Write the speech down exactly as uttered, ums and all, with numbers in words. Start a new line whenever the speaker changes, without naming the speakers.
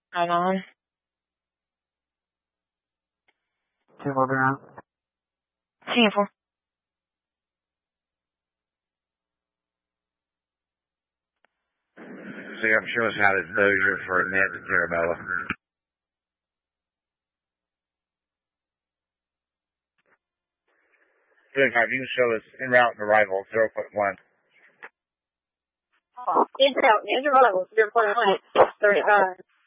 Hold on.
Two-wheel drive.
Simple.
So you have to show us how to dozer for a net to Terabella. In fact, you can show us en route and arrival, zero point one.
Oh, en route and arrival, zero point one, thirty-five.